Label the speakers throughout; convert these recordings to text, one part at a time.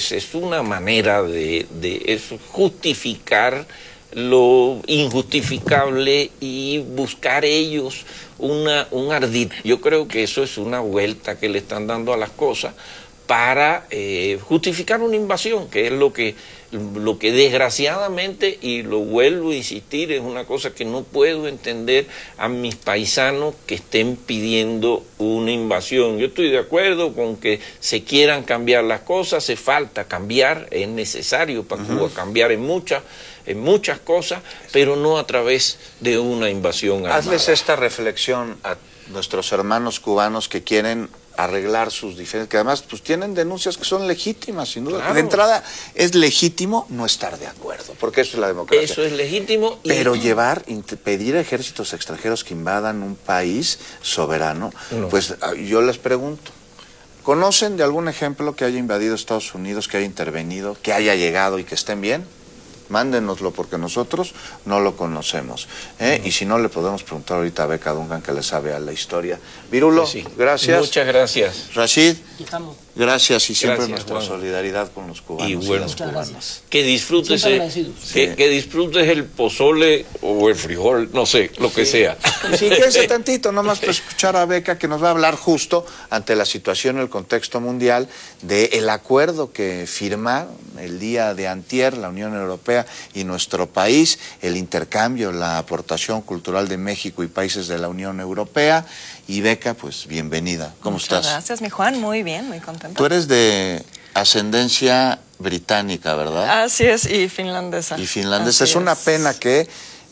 Speaker 1: pues es una manera de justificar lo injustificable y buscar ellos un ardid. Yo creo que eso es una vuelta que le están dando a las cosas para justificar una invasión, que es lo que desgraciadamente, y lo vuelvo a insistir, es una cosa que no puedo entender a mis paisanos que estén pidiendo una invasión. Yo estoy de acuerdo con que se quieran cambiar las cosas, hace falta cambiar, es necesario para Cuba cambiar en muchas cosas, pero no a través de una invasión armada.
Speaker 2: Hazles esta reflexión a nuestros hermanos cubanos que quieren arreglar sus diferencias, que además pues tienen denuncias que son legítimas, sin duda. Claro. De entrada, es legítimo no estar de acuerdo, porque eso es la democracia.
Speaker 1: Eso es legítimo.
Speaker 2: Pero pedir a ejércitos extranjeros que invadan un país soberano, no. Pues yo les pregunto, ¿conocen de algún ejemplo que haya invadido Estados Unidos, que haya intervenido, que haya llegado y que estén bien? Mándenoslo, porque nosotros no lo conocemos. Y si no, le podemos preguntar ahorita a Beca Duncan, que le sabe a la historia. Virulo, sí. Gracias.
Speaker 1: Muchas gracias.
Speaker 2: Rashid, gracias, y siempre nuestra
Speaker 1: Juan.
Speaker 2: Solidaridad con los cubanos
Speaker 1: y, bueno,
Speaker 2: las cubanas.
Speaker 1: Que disfrutes, que disfrutes el pozole o el frijol, no sé, lo que sea.
Speaker 2: Y si quieres tantito, nomás para escuchar a Beca, que nos va a hablar justo ante la situación, el contexto mundial, del acuerdo que firmaron el día de antier la Unión Europea y nuestro país, el intercambio, la aportación cultural de México y países de la Unión Europea. Y Beca, pues bienvenida. ¿Cómo estás?
Speaker 3: Gracias, mi Juan. Muy bien, muy contenta.
Speaker 2: Tú eres de ascendencia británica, ¿verdad?
Speaker 3: Así es, y finlandesa.
Speaker 2: Y finlandesa. Es una pena que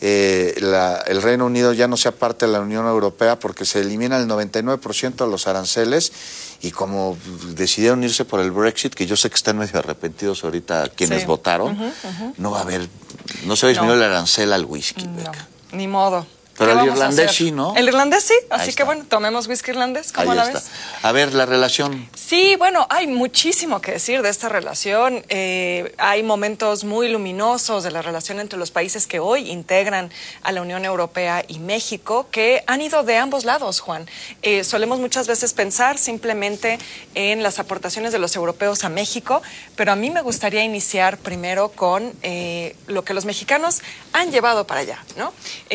Speaker 2: el Reino Unido ya no sea parte de la Unión Europea, porque se elimina el 99% de los aranceles, y como decidieron irse por el Brexit, que yo sé que están medio arrepentidos ahorita quienes votaron, no va a haber, no se va a disminuir el arancel al whisky, Beca.
Speaker 3: No, ni modo.
Speaker 2: Pero el irlandés sí, ¿no?
Speaker 3: El irlandés sí, así que bueno, tomemos whisky irlandés, ¿cómo la ves?
Speaker 2: A ver, la relación.
Speaker 3: Sí, bueno, hay muchísimo que decir de esta relación. Hay momentos muy luminosos de la relación entre los países que hoy integran a la Unión Europea y México, que han ido de ambos lados, Juan. Solemos muchas veces pensar simplemente en las aportaciones de los europeos a México, pero a mí me gustaría iniciar primero con lo que los mexicanos han llevado para allá, ¿no?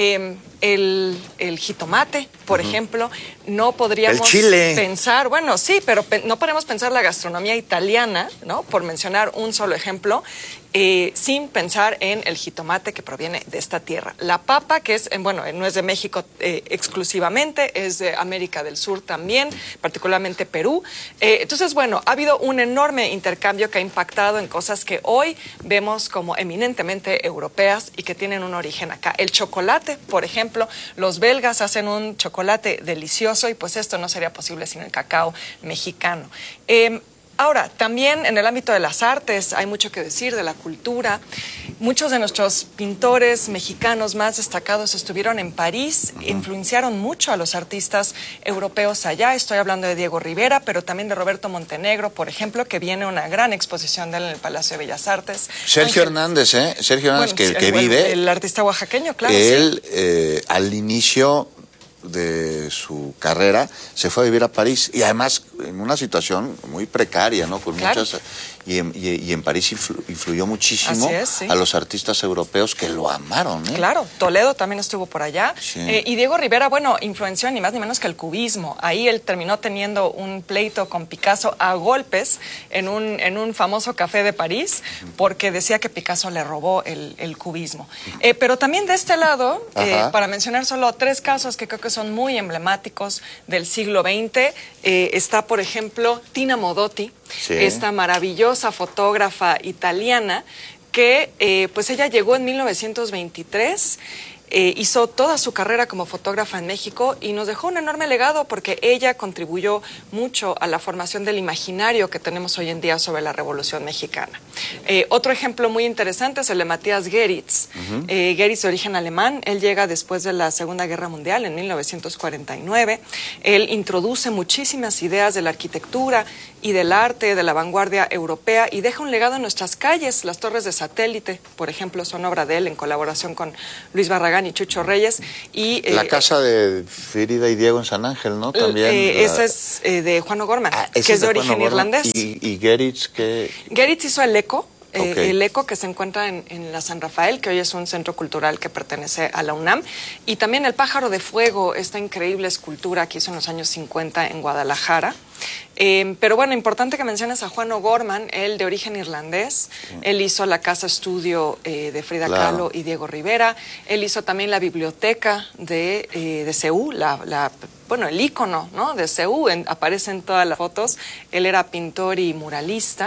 Speaker 3: El jitomate, por ejemplo, no podríamos pensar, bueno, sí, pero no podemos pensar la gastronomía italiana, ¿no? Por mencionar un solo ejemplo, sin pensar en el jitomate que proviene de esta tierra. La papa, que es, bueno, no es de México exclusivamente, es de América del Sur también, particularmente Perú. Entonces, bueno, ha habido un enorme intercambio que ha impactado en cosas que hoy vemos como eminentemente europeas y que tienen un origen acá. El chocolate, por ejemplo, los belgas hacen un chocolate delicioso y pues esto no sería posible sin el cacao mexicano. Ahora, también en el ámbito de las artes hay mucho que decir, de la cultura. Muchos de nuestros pintores mexicanos más destacados estuvieron en París, influenciaron mucho a los artistas europeos allá. Estoy hablando de Diego Rivera, pero también de Roberto Montenegro, por ejemplo, que viene una gran exposición de él en el Palacio de Bellas Artes.
Speaker 2: Sergio Hernández, Sergio Hernández, bueno, que vive.
Speaker 3: El artista oaxaqueño, claro.
Speaker 2: Él, al inicio de su carrera, se fue a vivir a París, y además en una situación muy precaria, ¿no? Con muchas, y en París influyó muchísimo a los artistas europeos que lo amaron,
Speaker 3: Claro, Toledo también estuvo por allá. Y Diego Rivera, bueno, influenció ni más ni menos que el cubismo. Ahí él terminó teniendo un pleito con Picasso a golpes en un famoso café de París, porque decía que Picasso le robó el cubismo. Pero también de este lado, para mencionar solo 3 casos que creo que son muy emblemáticos del siglo XX, está, por ejemplo, Tina Modotti, esta maravillosa fotógrafa italiana que, pues ella llegó en 1923, hizo toda su carrera como fotógrafa en México y nos dejó un enorme legado porque ella contribuyó mucho a la formación del imaginario que tenemos hoy en día sobre la Revolución Mexicana. Otro ejemplo muy interesante es el de Matías Geritz. Geritz de origen alemán, él llega después de la Segunda Guerra Mundial en 1949. Él introduce muchísimas ideas de la arquitectura y del arte, de la vanguardia europea, y deja un legado en nuestras calles. Las torres de satélite, por ejemplo, son obra de él en colaboración con Luis Barragán y Chucho Reyes. Y,
Speaker 2: la casa de Frida y Diego en San Ángel, ¿no? También.
Speaker 3: Esa es de Juan O'Gorman, que es de origen irlandés.
Speaker 2: ¿Y Geritz qué?
Speaker 3: Geritz hizo el Eco.
Speaker 2: Okay.
Speaker 3: El Eco, que se encuentra en la San Rafael, que hoy es un centro cultural que pertenece a la UNAM, y también el Pájaro de Fuego, esta increíble escultura que hizo en los años 50 en Guadalajara. Pero bueno, importante que menciones a Juan O'Gorman, él de origen irlandés. Él hizo la casa estudio de Frida Kahlo y Diego Rivera. Él hizo también la biblioteca de CEU, bueno, el ícono, ¿no?, de CEU, aparece en todas las fotos. Él era pintor y muralista.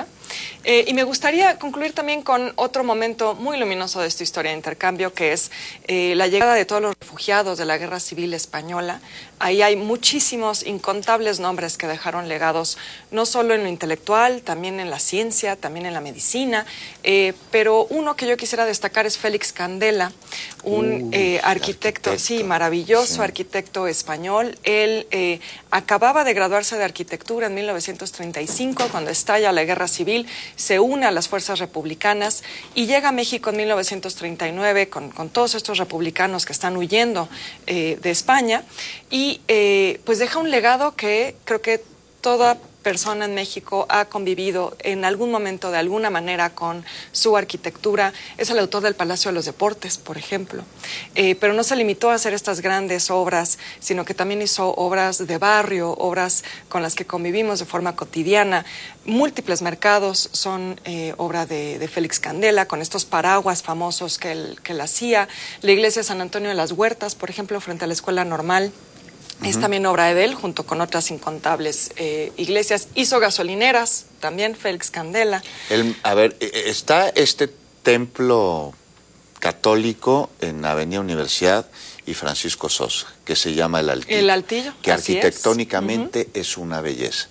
Speaker 3: Y me gustaría concluir también con otro momento muy luminoso de esta historia de intercambio, que es la llegada de todos los refugiados de la Guerra Civil Española. Ahí hay muchísimos, incontables nombres que dejaron legados, no solo en lo intelectual, también en la ciencia, también en la medicina, pero uno que yo quisiera destacar es Félix Candela, un arquitecto, sí, maravilloso, sí, arquitecto español. Él acababa de graduarse de arquitectura en 1935, cuando estalla la Guerra Civil, se une a las fuerzas republicanas y llega a México en 1939 con todos estos republicanos que están huyendo de España, y pues deja un legado que creo que toda persona en México ha convivido en algún momento de alguna manera con su arquitectura. Es el autor del Palacio de los Deportes, por ejemplo, pero no se limitó a hacer estas grandes obras, sino que también hizo obras de barrio, obras con las que convivimos de forma cotidiana. Múltiples mercados son obra de Félix Candela, con estos paraguas famosos que él hacía. La iglesia de San Antonio de las Huertas, por ejemplo, frente a la Escuela Normal, es también obra de él, junto con otras incontables iglesias. Hizo gasolineras, también Félix Candela.
Speaker 2: A ver, está este templo católico en Avenida Universidad y Francisco Sosa, que se llama El Altillo.
Speaker 3: El Altillo,
Speaker 2: que arquitectónicamente es una belleza.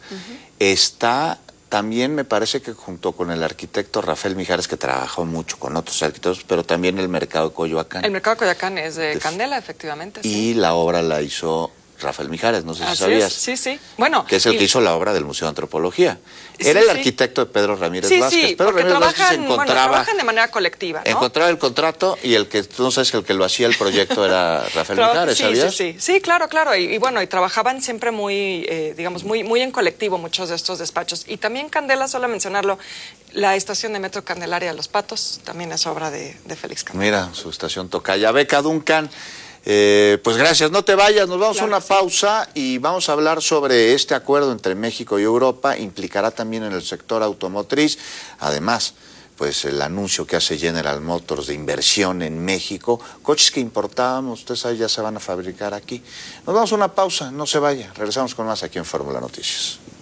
Speaker 2: Está también, me parece que junto con el arquitecto Rafael Mijares, que trabajó mucho con otros arquitectos, pero también el Mercado de Coyoacán.
Speaker 3: El Mercado de Coyoacán es de Candela, efectivamente.
Speaker 2: Y
Speaker 3: sí,
Speaker 2: la obra la hizo Rafael Mijares, no sé si sabías.
Speaker 3: Sí, sí. Bueno,
Speaker 2: que es el que hizo la obra del Museo de Antropología. Era el arquitecto de Pedro Ramírez Vázquez. Pedro Ramírez Vázquez
Speaker 3: trabajan de manera colectiva, ¿no?
Speaker 2: Encontraba el contrato y el que, tú no sabes que el que lo hacía el proyecto era Rafael Mijares, ¿sabías?
Speaker 3: Sí, claro. Y bueno, y trabajaban siempre muy, digamos, muy en colectivo muchos de estos despachos. Y también Candela, solo mencionarlo, la estación de metro Candelaria Los Patos, también es obra de Félix Candela.
Speaker 2: Mira, su estación tocaya. Beca Duncan. Pues gracias, no te vayas, nos vamos a una pausa y vamos a hablar sobre este acuerdo entre México y Europa. Implicará también en el sector automotriz, además, pues el anuncio que hace General Motors de inversión en México, coches que importábamos, ustedes saben, ya se van a fabricar aquí. Nos vamos a una pausa, no se vaya, regresamos con más aquí en Fórmula Noticias.